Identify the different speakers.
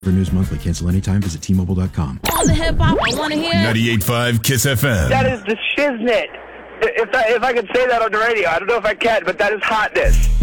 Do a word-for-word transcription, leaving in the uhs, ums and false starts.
Speaker 1: For News Monthly, cancel anytime. Visit T Mobile dot com.
Speaker 2: All the hip hop I want to hear.
Speaker 3: ninety-eight point five Kiss F M.
Speaker 4: That is the shiznit. If I, if I could say that on the radio, I don't know if I can, but that is hotness.